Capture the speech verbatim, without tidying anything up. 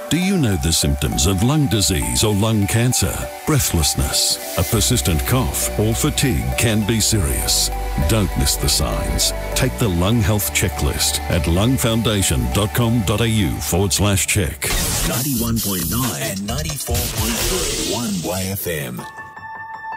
Do you know the symptoms of lung disease or lung cancer? Breathlessness, a persistent cough, or fatigue can be serious. Don't miss the signs. Take the Lung Health Checklist at lungfoundation.com.au forward slash check. ninety-one point nine and ninety-four point three One Y F M.